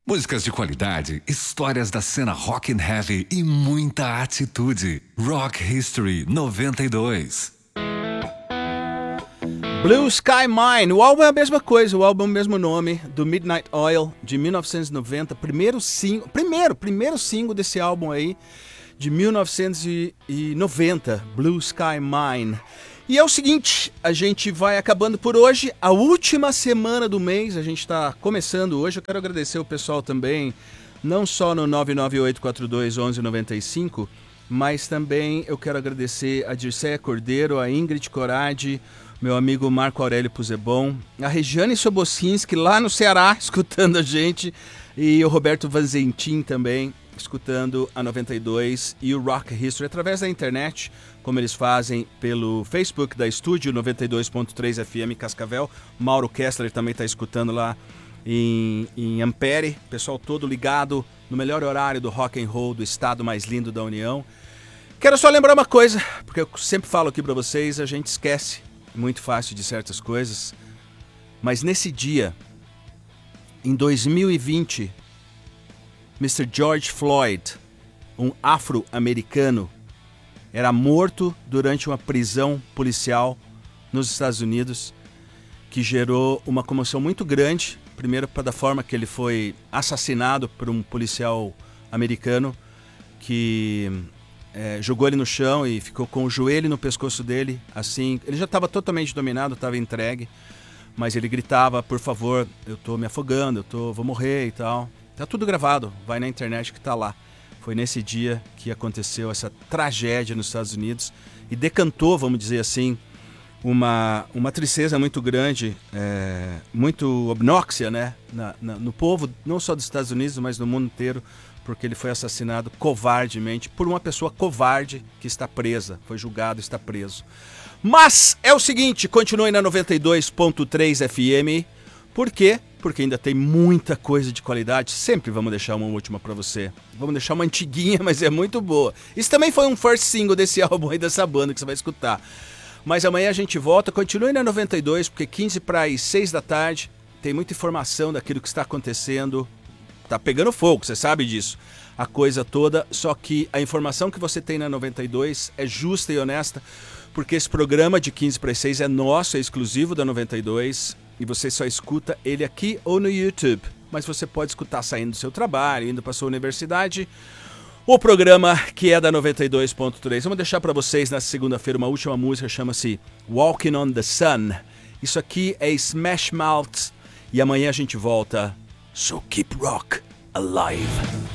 Músicas de qualidade, histórias da cena rock and heavy e muita atitude. Rock History 92. Blue Sky Mine, o álbum é a mesma coisa, o álbum é o mesmo nome, do Midnight Oil, de 1990, primeiro single desse álbum aí, de 1990, Blue Sky Mine. E é o seguinte, a gente vai acabando por hoje, a última semana do mês, a gente está começando hoje. Eu quero agradecer o pessoal também, não só no 998421195, mas também eu quero agradecer a Dirceia Cordeiro, a Ingrid Coradi, meu amigo Marco Aurélio Puzebon, a Regiane Sobocinski lá no Ceará, escutando a gente, e o Roberto Vanzentin também, escutando a 92 e o Rock History através da internet, como eles fazem pelo Facebook da Estúdio 92.3 FM Cascavel. Mauro Kessler também está escutando lá em Ampere. Pessoal todo ligado no melhor horário do rock and roll do estado mais lindo da União. Quero só lembrar uma coisa, porque eu sempre falo aqui para vocês, a gente esquece muito fácil de certas coisas, mas nesse dia, em 2020, Mr. George Floyd, um afro-americano, era morto durante uma prisão policial nos Estados Unidos, que gerou uma comoção muito grande, primeiro da forma que ele foi assassinado por um policial americano, que jogou ele no chão e ficou com o joelho no pescoço dele, assim, ele já estava totalmente dominado, estava entregue, mas ele gritava, por favor, eu estou me afogando, vou morrer e tal. Tá tudo gravado, vai na internet que tá lá. Foi nesse dia que aconteceu essa tragédia nos Estados Unidos e decantou, vamos dizer assim, uma tristeza muito grande, muito obnóxia, né, no povo, não só dos Estados Unidos, mas no mundo inteiro, porque ele foi assassinado covardemente por uma pessoa covarde que está presa, foi julgado e está preso. Mas é o seguinte, continue na 92.3 FM, por quê? Porque ainda tem muita coisa de qualidade. Sempre vamos deixar uma última pra você. Vamos deixar uma antiguinha, mas é muito boa. Isso também foi um first single desse álbum aí, dessa banda que você vai escutar. Mas amanhã a gente volta. Continue na 92, porque 15 para as 6 da tarde tem muita informação daquilo que está acontecendo. Tá pegando fogo, você sabe disso. A coisa toda, só que a informação que você tem na 92 é justa e honesta, porque esse programa de 15 para as 6 é nosso, é exclusivo da 92. E você só escuta ele aqui ou no YouTube. Mas você pode escutar saindo do seu trabalho, indo para sua universidade. O programa que é da 92.3. Vamos deixar para vocês na segunda-feira uma última música, chama-se Walking on the Sun. Isso aqui é Smash Mouth. E amanhã a gente volta. So keep rock alive.